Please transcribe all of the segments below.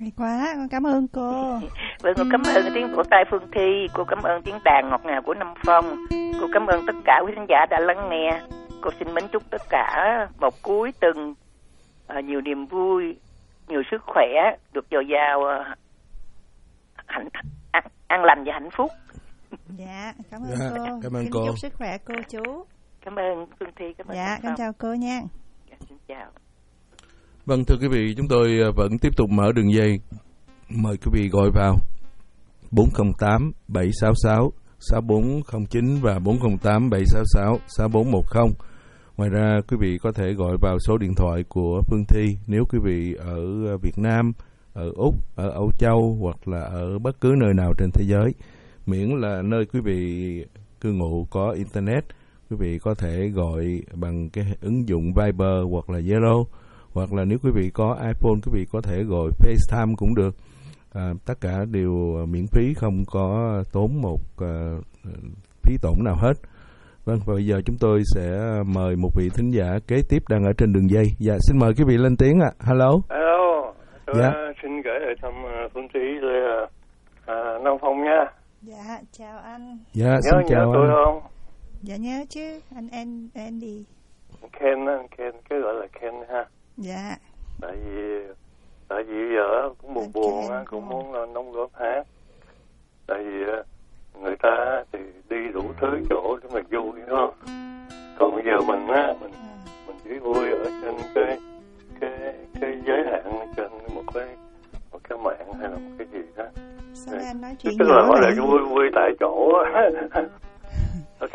Hay quá, con cảm ơn cô. Vâng, cô cảm ơn tiếng vỗ tay Phương Thi, cô cảm ơn tiếng đàn ngọt ngào của Nam Phong, cô cảm ơn tất cả quý khán giả đã lắng nghe. Cô xin mến chúc tất cả một cuối tuần nhiều niềm vui, nhiều sức khỏe, được dồi dào, an lành và hạnh phúc. Dạ, cảm ơn cô. Cảm ơn xin cô. Chúc sức khỏe cô chú. Cảm ơn Phương Thi, cảm ơn. Dạ, con chào cô nha. Dạ, xin chào. Vâng, thưa quý vị, chúng tôi vẫn tiếp tục mở đường dây. Mời quý vị gọi vào 408 766 6409 và 408 766 6410. Ngoài ra, quý vị có thể gọi vào số điện thoại của Phương Thi nếu quý vị ở Việt Nam, ở Úc, ở Âu Châu hoặc là ở bất cứ nơi nào trên thế giới. Miễn là nơi quý vị cư ngụ có Internet, quý vị có thể gọi bằng cái ứng dụng Viber hoặc là Zalo. Hoặc là nếu quý vị có iPhone, quý vị có thể gọi FaceTime cũng được. Tất cả đều miễn phí, không có tốn một phí tổn nào hết. Vâng, và bây giờ chúng tôi sẽ mời một vị thính giả kế tiếp đang ở trên đường dây. Dạ, xin mời quý vị lên tiếng ạ. Hello. Hello. Tôi Dạ. Xin gửi lời thăm Phương Thí với Nam Phong nha. Dạ, chào anh. Dạ, xin chào nhớ tôi anh. không? Dạ nhớ chứ, anh Andy. Ken, cái gọi là Ken ha. Dạ. Tại vì giờ cũng buồn á, cũng muốn đóng góp hát. Tại vì người ta thì đi đủ thứ chỗ để mà vui, đúng không? Còn bây giờ mình á, mình chỉ vui ở trên cái giới hạn trên một cái mạng hay là một cái gì đó. Sao anh nói chuyện Tức là nhỏ gọi là vậy? vui tại chỗ. Ok.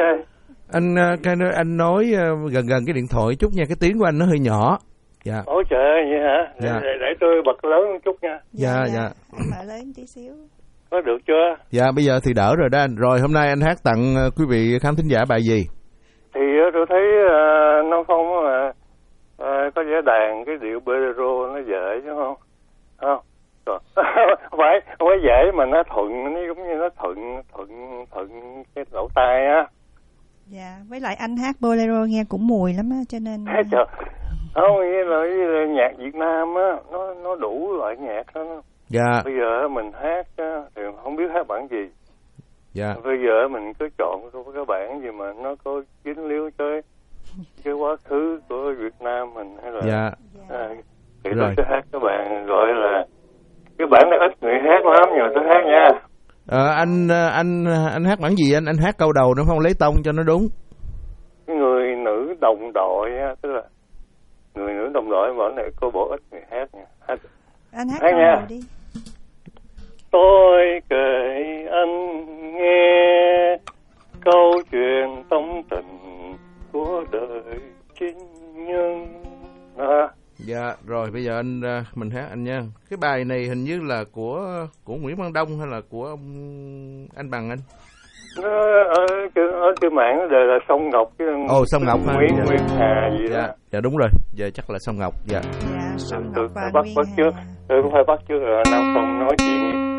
Anh nói gần cái điện thoại chút nha, cái tiếng của anh nó hơi nhỏ. Dạ. Ôi trời ơi, vậy hả? Dạ. Để tôi bật lớn một chút nha. Dạ. Anh mở lớn tí xíu. Có được chưa? Dạ, bây giờ thì đỡ rồi đó anh. Rồi hôm nay anh hát tặng quý vị khán thính giả bài gì? Thì tôi thấy Nam Phong là có vẻ đàn cái điệu bolero nó dễ chứ không? Không. Không phải dễ mà nó thuận, nó giống như nó thuận cái lỗ tai á. Dạ, với lại anh hát bolero nghe cũng mùi lắm á, cho nên... Trời. Không, như là nhạc Việt Nam á, nó đủ loại nhạc đó. Dạ. Bây giờ mình hát á, thì không biết hát bản gì. Dạ. Bây giờ mình cứ chọn cái bản gì mà nó có dính líu tới cái quá khứ của Việt Nam mình hay là... Dạ. Thì tôi sẽ hát các bạn gọi là cái bản này ít người hát lắm, nhưng mà tôi hát nha. Anh hát bản gì anh? Anh hát câu đầu nữa không, lấy tông cho nó đúng. Cái người nữ đồng đội á, tức là người nữ đồng đội bản này cô bộ ít người hát nha. Anh hát câu đầu đi. Tôi kể anh nghe câu chuyện tâm tình của đời chính nhân. Dạ, rồi bây giờ mình hát anh nha. Cái bài này hình như là của Nguyễn Văn Đông hay là của ông anh Bằng anh? Nó ở trên mạng nó đều là Song Ngọc chứ. Song Ngọc ha. Nguyên Hà gì đó. Dạ đúng rồi. Giờ chắc là Song Ngọc. Dạ. Dạ, Song Ngọc và Tôi phải bắt trước Nam Phong nói chuyện